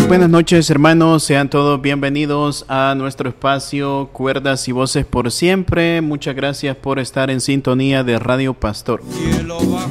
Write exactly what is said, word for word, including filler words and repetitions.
buenas noches, hermanos. Sean todos bienvenidos a nuestro espacio Cuerdas y Voces por Siempre. Muchas gracias por estar en sintonía de Radio Pastor.